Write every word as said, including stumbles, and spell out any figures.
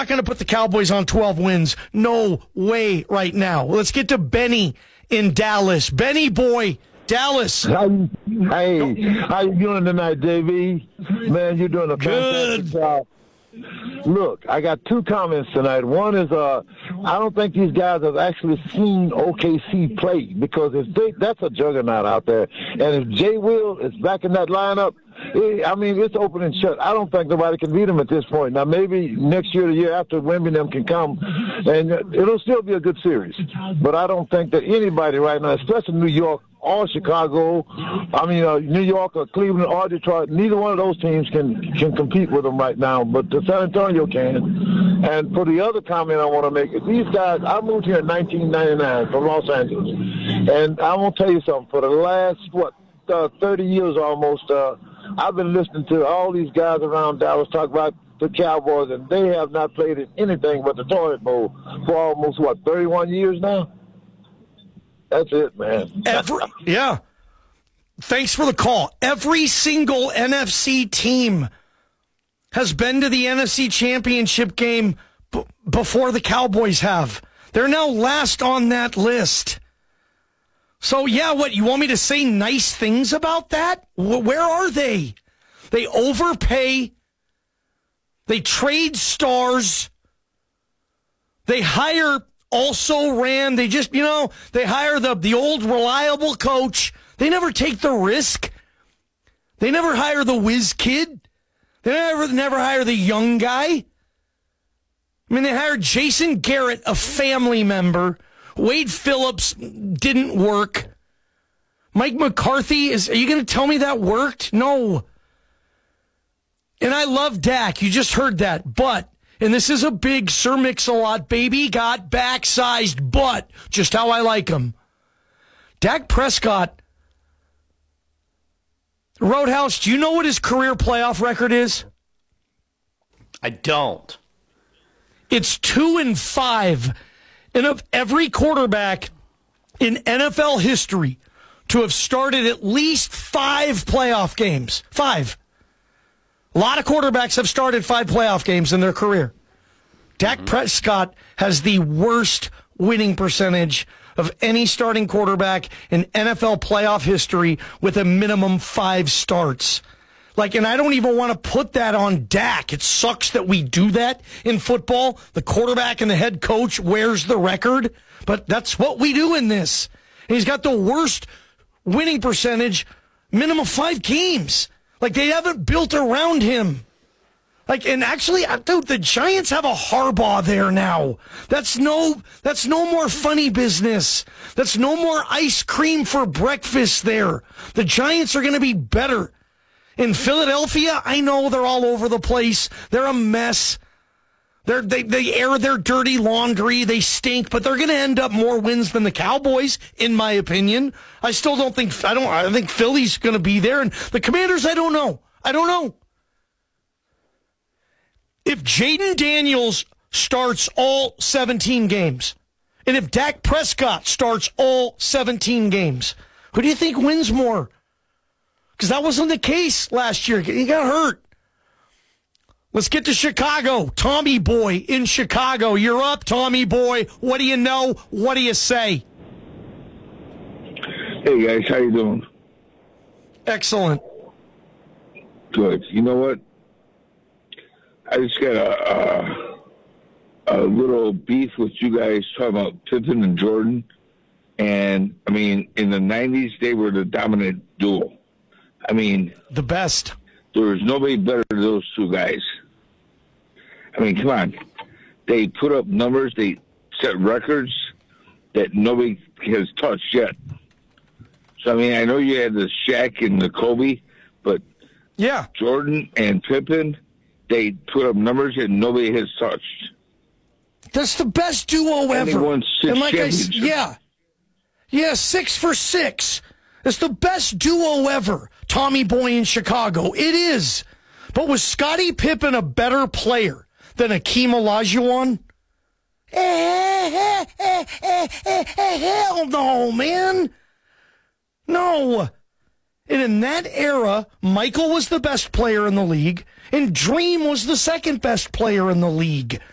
not going to put the Cowboys on twelve wins. No way right now. Let's get to Benny in Dallas. Benny boy, Dallas. How you, hey, how you doing tonight, J V? Man, you're doing a fantastic job. Look, I got two comments tonight. One is, uh, I don't think these guys have actually seen O K C play, because if they, that's a juggernaut out there. And if Jay Will is back in that lineup, it, I mean, it's open and shut. I don't think nobody can beat him at this point. Now, maybe next year, the year after, Wemby and them can come, and it'll still be a good series. But I don't think that anybody right now, especially New York, or Chicago, I mean, uh, New York or Cleveland or Detroit, neither one of those teams can can compete with them right now, but the San Antonio can. And for the other comment I want to make is these guys, I moved here in nineteen ninety-nine from Los Angeles, and I want to tell you something. For the last, what, uh, thirty years almost, uh, I've been listening to all these guys around Dallas talk about the Cowboys, and they have not played in anything but the toilet bowl for almost, what, thirty-one years now? That's it, man. Every, yeah. Thanks for the call. Every single N F C team has been to the N F C Championship game b- before the Cowboys have. They're now last on that list. So, yeah, what, you want me to say nice things about that? W- where are they? They overpay. They trade stars. They hire... Also ran, they just, you know, they hire the, the old reliable coach. They never take the risk. They never hire the whiz kid. They never, never hire the young guy. I mean, they hired Jason Garrett, a family member. Wade Phillips didn't work. Mike McCarthy, is, are you going to tell me that worked? No. And I love Dak. You just heard that. But, and this is a big Sir Mix-a-Lot, baby got back-sized butt, just how I like him. Dak Prescott, Roadhouse, do you know what his career playoff record is? I don't. It's two and five. And of every quarterback in N F L history to have started at least five playoff games. Five. A lot of quarterbacks have started five playoff games in their career. Dak mm-hmm. Prescott has the worst winning percentage of any starting quarterback in N F L playoff history with a minimum five starts. Like, and I don't even want to put that on Dak. It sucks that we do that in football. The quarterback and the head coach wears the record, but that's what we do in this. And he's got the worst winning percentage, minimum five games. Like, they haven't built around him. Like, and actually, dude, the Giants have a Harbaugh there now. That's no, that's no more funny business. That's no more ice cream for breakfast there. The Giants are going to be better. In Philadelphia, I know they're all over the place. They're a mess. They're, they they air their dirty laundry. They stink, but they're going to end up more wins than the Cowboys, in my opinion. I still don't think I don't. I think Philly's going to be there, and the Commanders. I don't know. I don't know. If Jaden Daniels starts all seventeen games, and if Dak Prescott starts all seventeen games, who do you think wins more? Because that wasn't the case last year. He got hurt. Let's get to Chicago. Tommy Boy in Chicago. You're up, Tommy Boy. What do you know? What do you say? Hey, guys. How you doing? Excellent. Good. You know what? I just got a, a, a little beef with you guys talking about Pippen and Jordan. And, I mean, in the nineties, they were the dominant duo. I mean... The best. There was nobody better than those two guys. I mean, come on. They put up numbers. They set records that nobody has touched yet. So, I mean, I know you had the Shaq and the Kobe, but yeah, Jordan and Pippen, they put up numbers that nobody has touched. That's the best duo and ever. They won six and like I championships. yeah. Yeah, six for six. It's the best duo ever, Tommy Boy in Chicago. It is. But was Scottie Pippen a better player than Akeem Olajuwon? Eh, eh, eh, eh, eh, hell no, man. No. And in that era, Michael was the best player in the league, and Dream was the second best player in the league.